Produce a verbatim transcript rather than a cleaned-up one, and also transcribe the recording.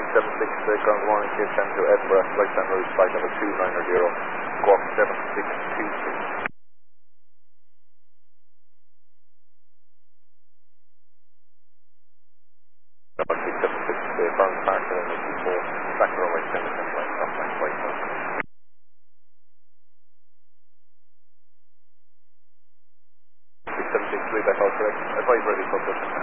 seven six, uh, ground one, Cape Town to Edinburgh, flight time route, flight number two nine zero, squawk seven six two six. Number six seven six, uh, Burns Park, runway two four, back to runway ten, ten right, top line, flight time. six seven six, three back out correct, advise ready for push.